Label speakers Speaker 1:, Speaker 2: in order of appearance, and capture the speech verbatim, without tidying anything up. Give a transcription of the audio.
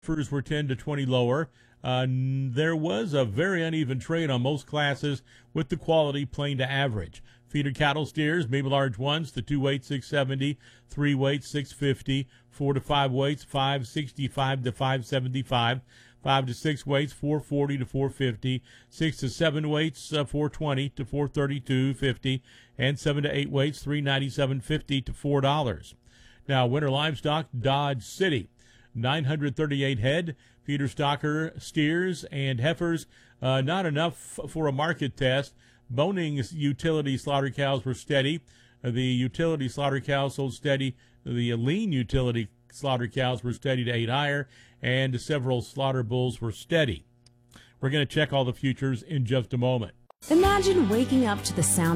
Speaker 1: Heifers were ten to twenty lower. Uh, there was a very uneven trade on most classes, with the quality plain to average. Feeder cattle steers, maybe large ones, the two weights six seventy, three weights six fifty, four to five weights five sixty-five to five seventy-five, five to six weights four forty to four fifty, six to seven weights uh, four twenty to four thirty-two fifty, and seven to eight weights three ninety-seven fifty to four dollars. Now, winter livestock, Dodge City, nine hundred thirty-eight head, feeder stocker steers and heifers, uh, not enough for a market test. Boning utility slaughter cows were steady. Uh, the utility slaughter cows sold steady. The lean utility slaughter cows were steady to eight higher, and several slaughter bulls were steady. We're going to check all the futures in just a moment.
Speaker 2: Imagine waking up to the sound